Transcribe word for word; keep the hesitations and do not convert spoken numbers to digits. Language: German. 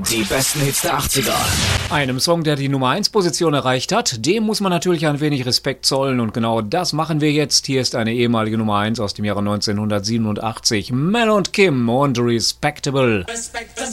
Die besten Hits der achtziger. Einem Song, der die Nummer eins Position erreicht hat, dem muss man natürlich ein wenig Respekt zollen und genau das machen wir jetzt. Hier ist eine ehemalige Nummer eins aus dem Jahre neunzehnhundertsiebenundachtzig. Mel und Kim und Respectable. Respect the